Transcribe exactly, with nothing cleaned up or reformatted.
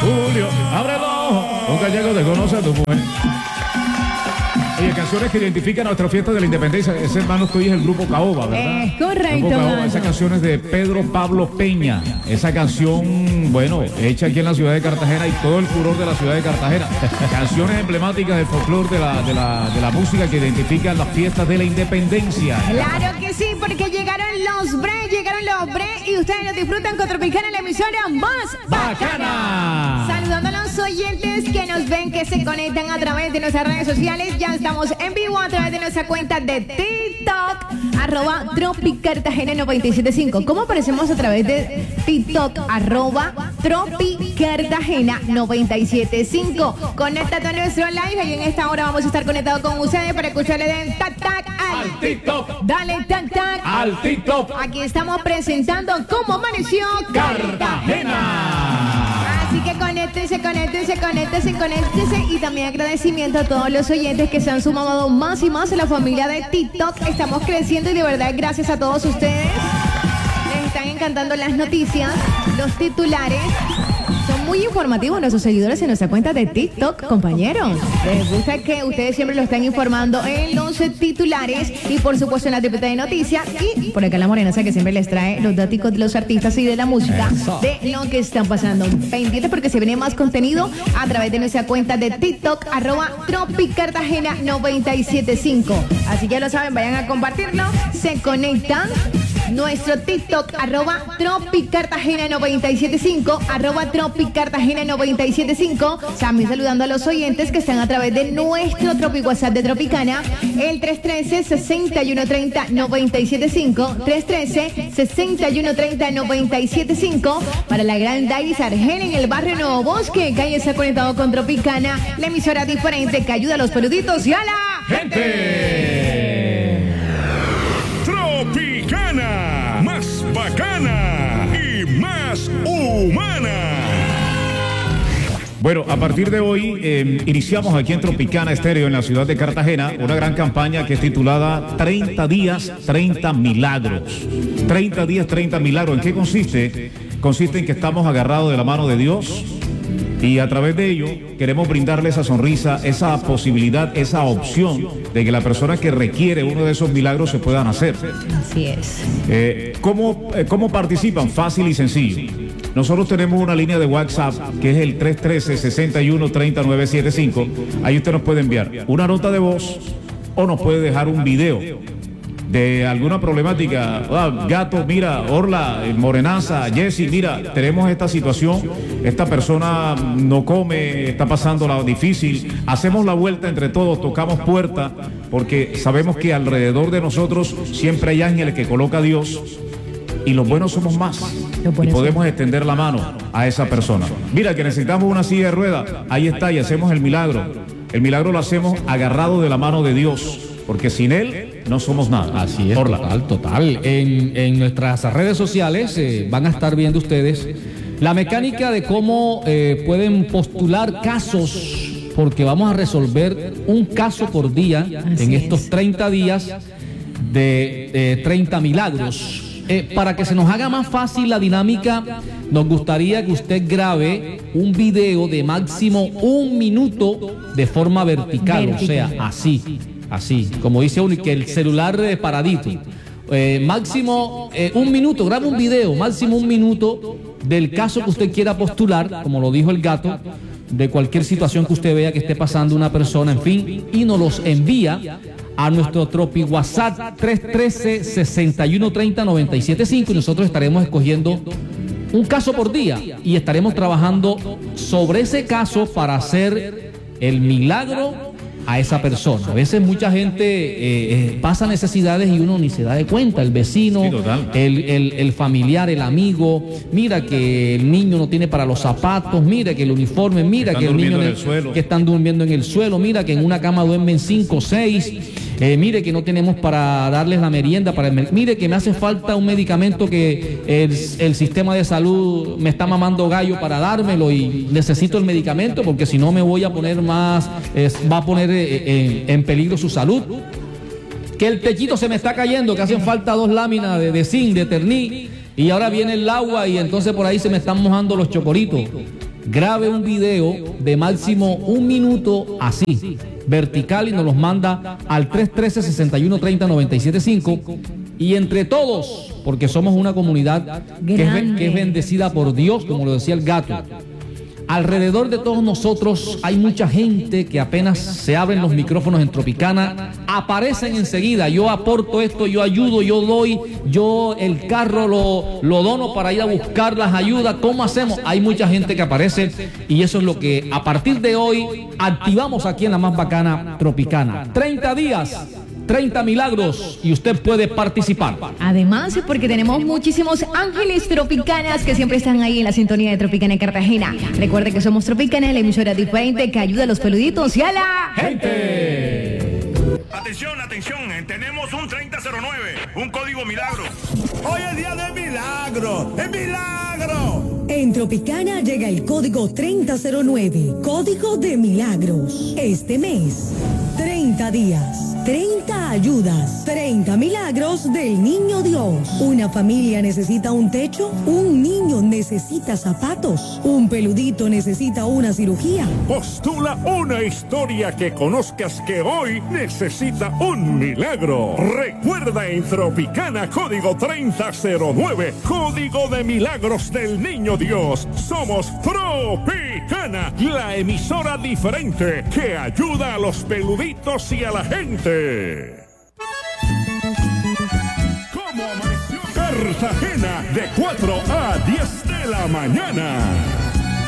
Julio, abre los ojos. Un gallego te conoce a tu mujer. Oye, canciones que identifican nuestra fiesta de la independencia. Ese, hermano tuyo es el grupo Caoba, ¿verdad? Es correcto, Caoba. Esa canción es de Pedro Pablo Peña. Esa canción, bueno, hecha aquí en la ciudad de Cartagena y todo el furor de la ciudad de Cartagena. Canciones emblemáticas del folclore de la, de, la, de la música que identifican las fiestas de la independencia. Claro que sí, porque llegaron los bre, llegaron los bre y ustedes nos disfrutan con Tropicana, la emisora más bacana. Saludando a los oyentes que nos ven, que se conectan a través de nuestras redes sociales. Ya estamos en vivo a través de nuestra cuenta de TikTok, arroba Tropicartagena noventa y siete punto cinco. ¿Cómo aparecemos a través de TikTok? Arroba Tropicartagena noventa y siete punto cinco. Conéctate a nuestro live y en esta hora vamos a estar conectados con ustedes para que ustedes le den tac tac al, al TikTok. Dale tac tac al TikTok. Aquí estamos presentando cómo amaneció Cartagena. Así que conéctense, conéctense, conéctense, conéctense. Y también agradecimiento a todos los oyentes que se han sumado más y más en la familia de TikTok. Estamos creciendo y de verdad gracias a todos ustedes. Les están encantando las noticias, los titulares. Son muy informativos nuestros seguidores en nuestra cuenta de TikTok, compañeros. Les gusta que ustedes siempre lo están informando en los titulares y por supuesto en la tripleta de noticias. Y por acá la morenaza que siempre les trae los datos de los artistas y de la música. Eso. De lo que están pasando. Pendientes porque se viene más contenido a través de nuestra cuenta de TikTok, arroba Tropicartagena noventa y siete punto cinco. Así que ya lo saben, vayan a compartirlo. Se conectan. Nuestro TikTok, arroba Tropicartagena noventa y siete punto cinco, arroba Tropicartagena noventa y siete punto cinco. También saludando a los oyentes que están a través de nuestro Tropi WhatsApp de Tropicana, el tres uno tres, seis uno tres cero, nueve siete cinco, tres uno tres, seis uno tres cero, nueve siete cinco. Para la gran Dairis Argel en el barrio Nuevo Bosque, que ahí está conectado con Tropicana, la emisora diferente que ayuda a los peluditos y a la gente. Tropicana, más bacana y más humana. Bueno, a partir de hoy eh, iniciamos aquí en Tropicana Estéreo en la ciudad de Cartagena una gran campaña que es titulada treinta días, treinta milagros. treinta días, treinta milagros. ¿En qué consiste? Consiste en que estamos agarrados de la mano de Dios y a través de ello queremos brindarle esa sonrisa, esa posibilidad, esa opción de que la persona que requiere uno de esos milagros se puedan hacer. Así es. Eh, ¿cómo, eh, ¿Cómo participan? Fácil y sencillo. Nosotros tenemos una línea de WhatsApp que es el tres uno tres, seis uno tres cero, nueve siete cinco. Ahí usted nos puede enviar una nota de voz o nos puede dejar un video de alguna problemática. Ah, Gato, mira, Orla, Morenaza, Jessy, mira, tenemos esta situación, esta persona no come, está pasándola difícil. Hacemos la vuelta entre todos, tocamos puerta, porque sabemos que alrededor de nosotros siempre hay ángeles que coloca Dios y los buenos somos más. Y podemos extender la mano a esa persona. Mira, que necesitamos una silla de ruedas, ahí está, y hacemos el milagro. El milagro lo hacemos agarrado de la mano de Dios, porque sin Él no somos nada. Así es, Orla. total, total. En, en nuestras redes sociales eh, van a estar viendo ustedes la mecánica de cómo eh, pueden postular casos, porque vamos a resolver un caso por día. Así en estos es. treinta días de eh, treinta milagros. Eh, para que se nos haga más fácil la dinámica, nos gustaría que usted grabe un video de máximo un minuto de forma vertical, vertical. O sea, así, así, como dice uno, y que el celular eh, paradito. Eh, máximo eh, un minuto, grabe un video, máximo un minuto del caso que usted quiera postular, como lo dijo el Gato, de cualquier situación que usted vea que esté pasando una persona, en fin, y nos los envía a nuestro Tropi WhatsApp tres uno tres, seis uno tres cero, nueve siete cinco y nosotros estaremos escogiendo un caso por día y estaremos trabajando sobre ese caso para hacer el milagro a esa persona. A veces mucha gente eh, eh, pasa necesidades y uno ni se da de cuenta. El vecino, sí, el, el, el familiar, el amigo, mira que el niño no tiene para los zapatos, mira que el uniforme, mira que, que el niño en el suelo. que están durmiendo en el suelo, mira que en una cama duermen cinco o seis. Eh, mire que no tenemos para darles la merienda, para el, mire que me hace falta un medicamento que el, el sistema de salud me está mamando gallo para dármelo y necesito el medicamento porque si no me voy a poner más, eh, va a poner eh, en, en peligro su salud. Que el techito se me está cayendo, que hacen falta dos láminas de, de zinc, de Terní, y ahora viene el agua y entonces por ahí se me están mojando los chocoritos. grabe un video de máximo un minuto así, vertical, y nos los manda al tres uno tres, seis uno tres cero, nueve siete cinco. Y entre todos, porque somos una comunidad que es, que es bendecida por Dios, como lo decía el gato, alrededor de todos nosotros hay mucha gente que apenas se abren los micrófonos en Tropicana, aparecen enseguida. Yo aporto esto, yo ayudo, yo doy, yo el carro lo, lo dono para ir a buscar las ayudas. ¿Cómo hacemos? Hay mucha gente que aparece, y eso es lo que a partir de hoy activamos aquí en la más bacana Tropicana. treinta días, treinta milagros, y usted puede participar. Además, porque tenemos muchísimos ángeles tropicanas que siempre están ahí en la sintonía de Tropicana Cartagena. Recuerde que somos Tropicana, la emisora diferente que ayuda a los peluditos y a la gente. Atención, atención, tenemos un treinta cero nueve, un código milagro. Hoy es día de milagro, es milagro. En Tropicana llega el código treinta cero nueve, código de milagros. Este mes, treinta días, treinta ayudas, treinta milagros del Niño Dios. Una familia necesita un techo, un niño necesita zapatos, un peludito necesita una cirugía. Postula una historia que conozcas que hoy necesita un milagro. Recuerda, en Tropicana, código treinta cero nueve, código de milagros del Niño Dios. Somos Tropicana, la emisora diferente que ayuda a los peluditos y a la gente. ¿Cómo amaneció Cartagena? De cuatro a diez de la mañana.